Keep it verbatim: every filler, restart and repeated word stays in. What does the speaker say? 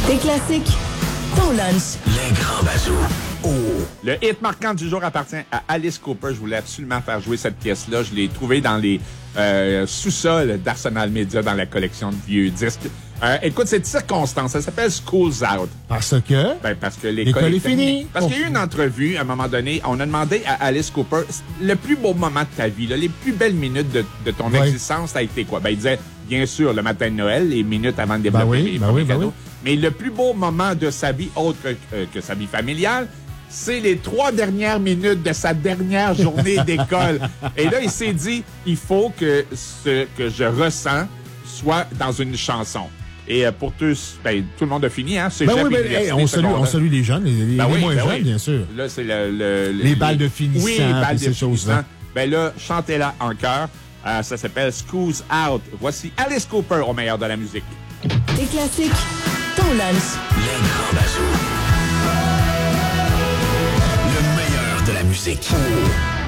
Tes classiques, ton lunch. Les grands bazous. Oh. Le hit marquant du jour appartient à Alice Cooper. Je voulais absolument faire jouer cette pièce-là. Je l'ai trouvée dans les euh, sous-sols d'Arsenal Media dans la collection de vieux disques. Euh, écoute, cette circonstance, ça s'appelle School's Out. Parce que? Ben, parce que l'école, l'école est est finie. finie. Parce Oh. qu'il y a eu une entrevue, à un moment donné, on a demandé à Alice Cooper, le plus beau moment de ta vie, là, les plus belles minutes de, de ton Ouais. existence, ça a été quoi? Ben, il disait, bien sûr, le matin de Noël, les minutes avant de développer Ben oui, les ben premiers oui, ben cadeaux. oui. Mais le plus beau moment de sa vie, autre que, euh, que sa vie familiale, c'est les trois dernières minutes de sa dernière journée d'école. Et là, il s'est dit, il faut que ce que je ressens soit dans une chanson. Et euh, pour tous, ben, tout le monde a fini, hein? C'est Ben oui, ben, hey, on, salue, on salue les jeunes, les, les Ben oui, moins ben jeunes, oui. bien sûr. Là, c'est le, le, le- Les balles de finissant, Oui, les balles puis de ces choses-là. finissant. Ben là, chantez-la en chœur. Euh, ça s'appelle School's Out. Voici Alice Cooper au meilleur de la musique. Tes classiques, ton lunch. Les grands bazous. Le meilleur de la musique.